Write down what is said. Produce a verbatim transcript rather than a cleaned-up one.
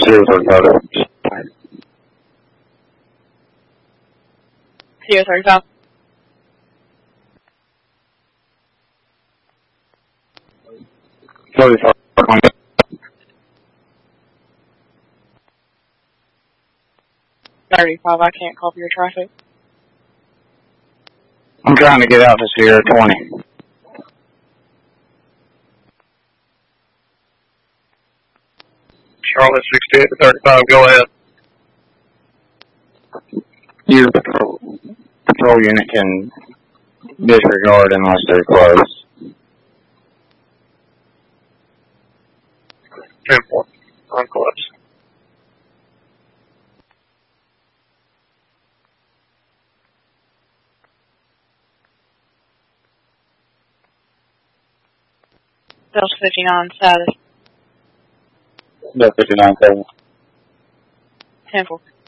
Zero thirty-five. Zero thirty-five. Thirty-five. Thirty-five. I can't copy your traffic. I'm trying to get out to Sierra twenty. Charlotte sixty-eight to thirty-five, go ahead. Your patrol, patrol unit can disregard unless they're closed. ten four, I'm close. Bell fifty-nine status. Bell fifty-nine, seven. ten four.